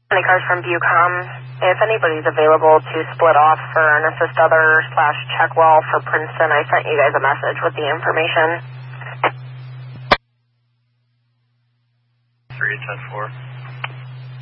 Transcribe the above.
Any cars from Bucom. If anybody's available to split off for an assist other / check well for Princeton, I sent you guys a message with the information. 310-4.